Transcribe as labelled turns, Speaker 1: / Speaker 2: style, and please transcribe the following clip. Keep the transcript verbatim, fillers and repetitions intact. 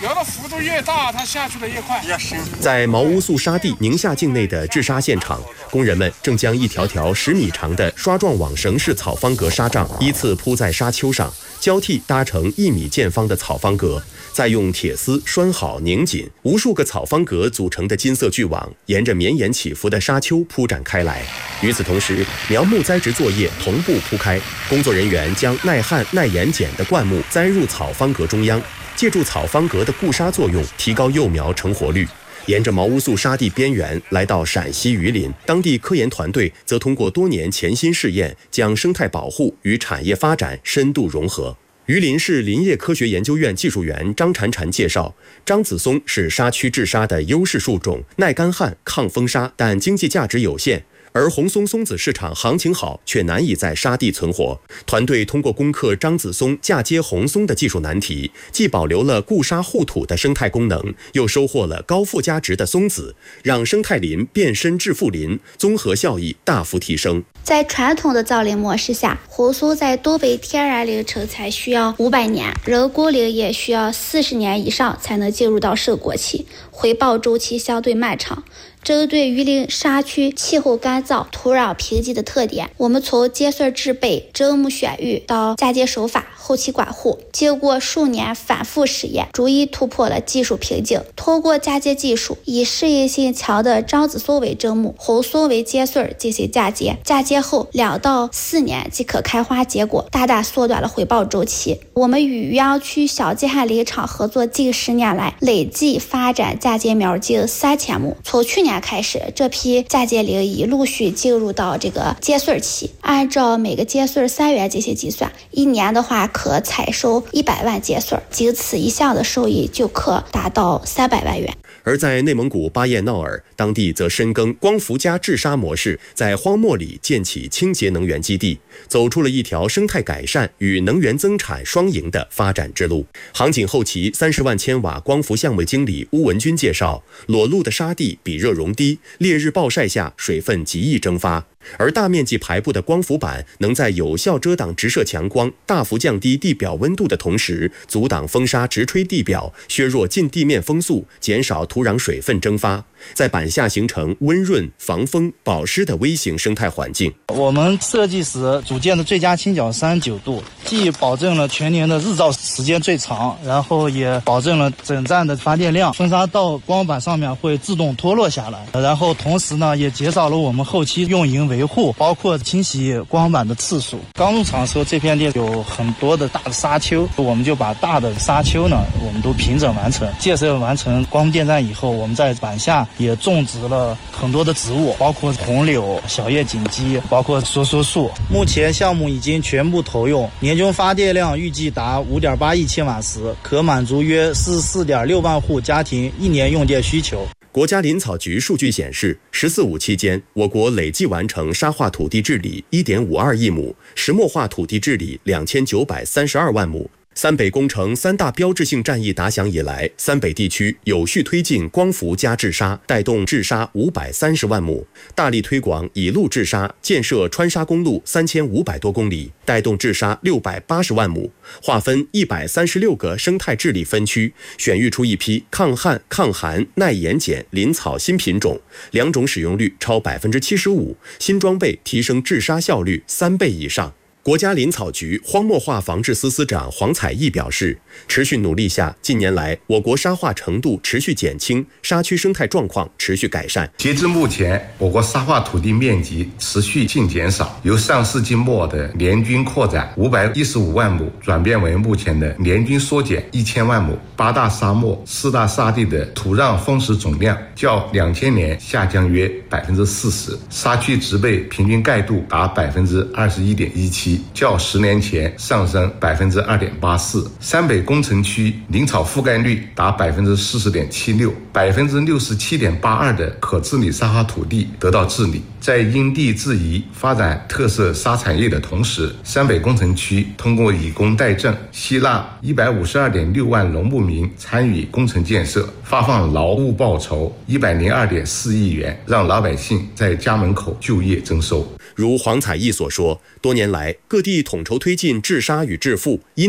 Speaker 1: 流的幅度越大，它下去的越快。
Speaker 2: 在毛乌素沙地宁夏境内的治沙现场，工人们正将一条条十米长的刷状网绳式草方格沙帐依次铺在沙丘上，交替搭成一米见方的草方格，再用铁丝拴好拧紧，无数个草方格组成的金色巨网沿着绵延起伏的沙丘铺展开来。与此同时，苗木栽植作业同步铺开，工作人员将耐旱耐盐碱的灌木栽入草方格中央，借助草方格的固沙作用，提高幼苗成活率。沿着毛乌素沙地边缘来到陕西榆林，当地科研团队则通过多年潜心试验，将生态保护与产业发展深度融合。榆林市林业科学研究院技术员张婵婵介绍，樟子松是沙区治沙的优势树种，耐干旱、抗风沙，但经济价值有限。而红松松子市场行情好，却难以在沙地存活。团队通过攻克樟子松嫁接红松的技术难题，既保留了固沙护土的生态功能，又收获了高附加值的松子，让生态林变身致富林，综合效益大幅提升。
Speaker 3: 在传统的造林模式下，红松在东北天然林成材需要五百年，人工林也需要四十年以上才能进入到收果期，回报周期相对漫长。针对榆林沙区气候干燥、土壤贫瘠的特点，我们从接穗制备、砧木选育到嫁接手法、后期管护，经过数年反复实验，逐一突破了技术瓶颈。通过嫁接技术，以适应性强的樟子松为砧木，红松为接穗进行嫁接，嫁接后两到四年即可开花结果，大大缩短了回报周期。我们与余姚区小季旱林场合作近十年来，累计发展嫁接苗近三千亩。从去年开始，这批嫁接林已陆续进入到这个接穗期，按照每个接穗三元进行计算，一年的话可采收一百万接穗，仅此一项的收益就可达到三百万元。
Speaker 2: 而在内蒙古巴彦淖尔，当地则深耕光伏加治沙模式，在荒漠里建起清洁能源基地，走出了一条生态改善与能源增产双赢的发展之路。杭锦后旗三十万千瓦光伏项目经理邬文军介绍，裸露的沙地比热容低，烈日暴晒下水分极易蒸发，而大面积排布的光伏板能在有效遮挡直射强光、大幅降低地表温度的同时，阻挡风沙直吹地表，削弱近地面风速，减少土壤水分蒸发，在板下形成温润、防风、保湿的微型生态环境。
Speaker 4: 我们设计时组建的最佳倾角三十九度，既保证了全年的日照时间最长，然后也保证了整站的发电量，风沙到光板上面会自动脱落下来，然后同时呢也减少了我们后期用营维护，包括清洗光板的次数。刚入场的时候，这片地有很多的大的沙丘，我们就把大的沙丘呢我们都平整完成。建设完成光伏电站以后，我们在板下也种植了很多的植物，包括红柳、小叶锦鸡，包括梭梭树。目前项目已经全部投用，年均发电量预计达 五点八亿千瓦时，可满足约四十四点六万户家庭一年用电需求。
Speaker 2: 国家林草局数据显示，十四五期间，我国累计完成沙化土地治理 一点五二亿亩，石墨化土地治理两千九百三十二万亩。三北工程三大标志性战役打响以来，三北地区有序推进光伏加治沙，带动治沙五百三十万亩，大力推广以路治沙，建设穿沙公路三千五百多公里，带动治沙六百八十万亩，划分一百三十六个生态治理分区，选育出一批抗旱、抗寒、耐盐碱林草新品种，两种使用率超百分之七十五，新装备提升治沙效率三倍以上。国家林草局荒漠化防治司司长黄彩义表示，持续努力下，近年来我国沙化程度持续减轻，沙区生态状况持续改善。
Speaker 5: 截至目前，我国沙化土地面积持续性减少，由上世纪末的年均扩展五百一十五万亩，转变为目前的年均缩减一千万亩。八大沙漠、四大沙地的土壤丰实总量较两千年下降约百分之四十，沙区植被平均盖度达百分之二十一点一七。较十年前上升百分之二点八四，三北工程区林草覆盖率达百分之四十点七六，百分之六十七点八二的可治理沙化土地得到治理。在因地制宜发展特色沙产业的同时，三北工程区通过以工代赈，吸纳一百五十二点六万农牧民参与工程建设，发放劳务报酬一百零二点四亿元，让老百姓在家门口就业增收。
Speaker 2: 如黄彩义所说，多年来各地统筹推进治沙与治富，因